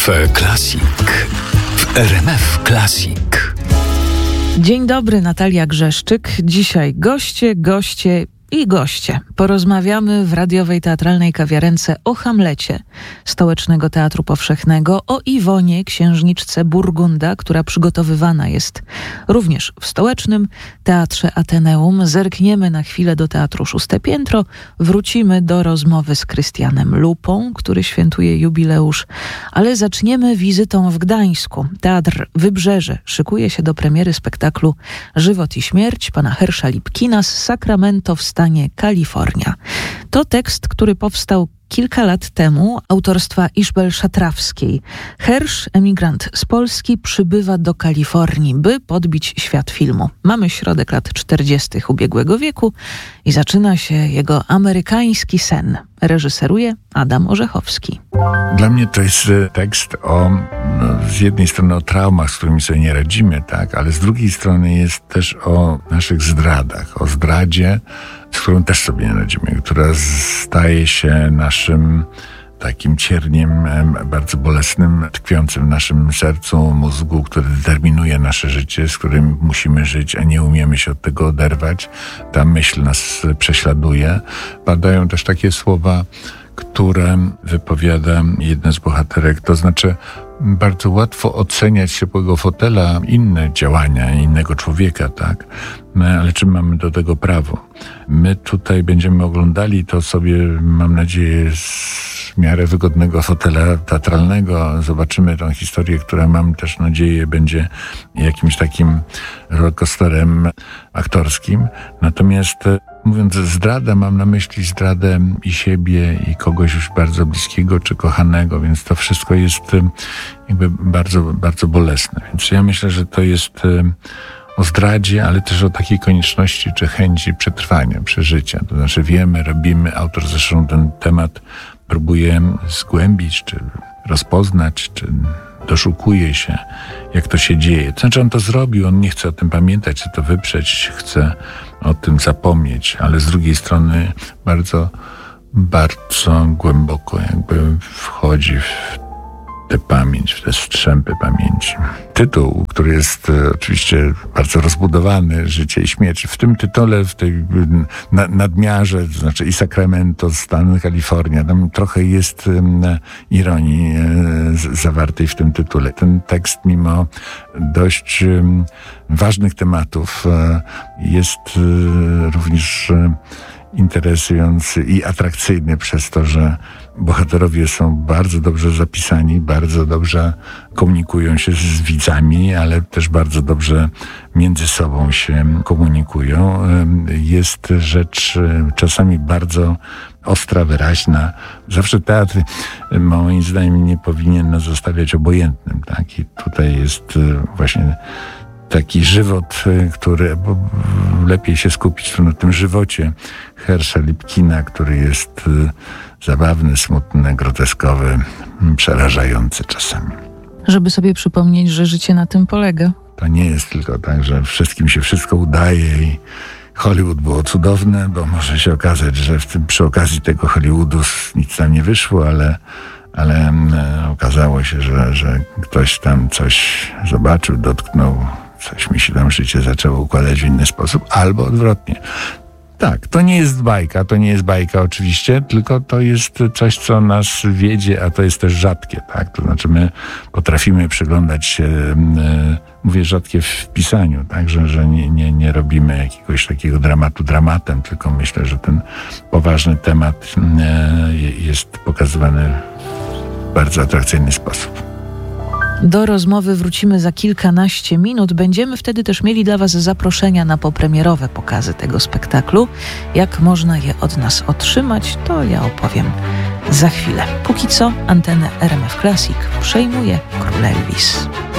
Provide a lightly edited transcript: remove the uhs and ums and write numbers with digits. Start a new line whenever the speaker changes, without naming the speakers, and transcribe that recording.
Cafe Classic w RMF Classic.
Dzień dobry, Natalia Grzeszczyk. Dzisiaj goście. Porozmawiamy w radiowej teatralnej kawiarence o Hamlecie Stołecznego Teatru Powszechnego, o Iwonie, księżniczce Burgunda, która przygotowywana jest również w Stołecznym Teatrze Ateneum. Zerkniemy na chwilę do Teatru Szóste Piętro. Wrócimy do rozmowy z Krystianem Lupą, który świętuje jubileusz. Ale zaczniemy wizytą w Gdańsku. Teatr Wybrzeże szykuje się do premiery spektaklu Żywot i śmierć pana Hersza Lipkina z Sacramento w stanie Kalifornia. To tekst, który powstał kilka lat temu, autorstwa Iżbel Szatrawskiej. Hersz, emigrant z Polski, przybywa do Kalifornii, by podbić świat filmu. Mamy środek lat 40. ubiegłego wieku i zaczyna się jego amerykański sen. Reżyseruje Adam Orzechowski.
Dla mnie to jest tekst z jednej strony o traumach, z którymi sobie nie radzimy, tak, ale z drugiej strony jest też o naszych zdradach, o zdradzie, z którą też sobie nie radzimy, która staje się naszym takim cierniem bardzo bolesnym, tkwiącym w naszym sercu, mózgu, który determinuje nasze życie, z którym musimy żyć, a nie umiemy się od tego oderwać. Ta myśl nas prześladuje. Padają też takie słowa, które wypowiada jedna z bohaterek, to znaczy bardzo łatwo oceniać z ciepłego fotela inne działania innego człowieka, tak? Ale czy mamy do tego prawo? My tutaj będziemy oglądali to sobie, mam nadzieję, z miarę wygodnego fotela teatralnego. Zobaczymy tę historię, która, mam też nadzieję, będzie jakimś takim rollercoasterem aktorskim. Natomiast mówiąc zdrada, mam na myśli zdradę i siebie, i kogoś już bardzo bliskiego czy kochanego, więc to wszystko jest jakby bardzo, bardzo bolesne. Więc ja myślę, że to jest o zdradzie, ale też o takiej konieczności czy chęci przetrwania, przeżycia. To znaczy wiemy, robimy, autor zresztą ten temat próbuje zgłębić, czy rozpoznać, czy doszukuje się, jak to się dzieje. To znaczy on to zrobił, on nie chce o tym pamiętać, chce to wyprzeć, chce o tym zapomnieć, ale z drugiej strony bardzo, bardzo głęboko jakby wchodzi w tę pamięć, w te strzępy pamięci. Tytuł, który jest oczywiście bardzo rozbudowany, Życie i śmierć. W tym tytule, w tej nadmiarze, to znaczy i Sacramento, stan Kalifornia, tam trochę jest ironii zawartej w tym tytule. Ten tekst, mimo dość ważnych tematów, jest również interesujący i atrakcyjny przez to, że bohaterowie są bardzo dobrze zapisani, bardzo dobrze komunikują się z widzami, ale też bardzo dobrze między sobą się komunikują. Jest rzecz czasami bardzo ostra, wyraźna. Zawsze teatr, moim zdaniem, nie powinien nas zostawiać obojętnym, tak? I tutaj jest właśnie taki żywot, który, bo lepiej się skupić tu na tym żywocie Hersza Lipkina, który jest zabawny, smutny, groteskowy, przerażający czasami.
Żeby sobie przypomnieć, że życie na tym polega.
To nie jest tylko tak, że wszystkim się wszystko udaje i Hollywood było cudowne, bo może się okazać, że przy okazji tego Hollywoodu nic tam nie wyszło, ale okazało się, że ktoś tam coś zobaczył, dotknął, coś mi się tam życie zaczęło układać w inny sposób, albo odwrotnie. Tak, to nie jest bajka oczywiście, tylko to jest coś, co nas wiedzie, a to jest też rzadkie, tak? To znaczy my potrafimy przyglądać się, mówię rzadkie w pisaniu, tak? Że nie robimy jakiegoś takiego dramatu dramatem, tylko myślę, że ten poważny temat jest pokazywany w bardzo atrakcyjny sposób.
Do rozmowy wrócimy za kilkanaście minut. Będziemy wtedy też mieli dla Was zaproszenia na popremierowe pokazy tego spektaklu. Jak można je od nas otrzymać, to ja opowiem za chwilę. Póki co antenę RMF Classic przejmuje Król Elvis.